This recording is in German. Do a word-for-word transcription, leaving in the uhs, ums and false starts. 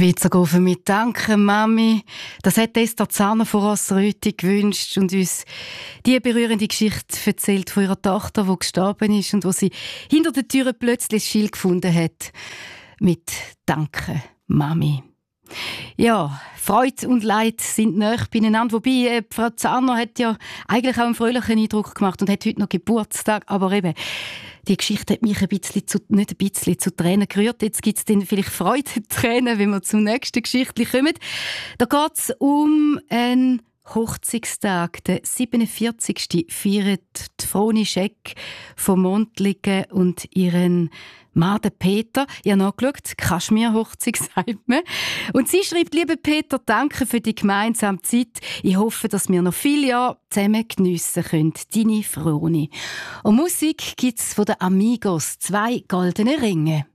Schweizer Gofen mit «Danke, Mami». Das hat Esther Zahner von Rossröti gewünscht und uns die berührende Geschichte erzählt von ihrer Tochter, die gestorben ist und wo sie hinter der Tür plötzlich das Schild gefunden hat mit «Danke, Mami». Ja, Freude und Leid sind nahe beieinander. Wobei, äh, Frau Zahner hat ja eigentlich auch einen fröhlichen Eindruck gemacht und hat heute noch Geburtstag. Aber eben, die Geschichte hat mich ein bisschen zu, nicht ein bisschen zu Tränen gerührt. Jetzt gibt es dann vielleicht Freudentränen, wenn wir zum nächsten Geschichtli kommen. Da geht es um einen Hochzeitstag. Der siebenundvierzigste feiert die Froni Scheck vom Mondligen und ihren Mann, der Peter. Ich habe nachgeschaut, Kaschmir-Hochzeit sagt man. Und sie schreibt: «Lieber Peter, danke für die gemeinsame Zeit. Ich hoffe, dass wir noch viele Jahre zusammen geniessen können. Deine Froni.» Und Musik gibt es von den Amigos, «Zwei goldene Ringe».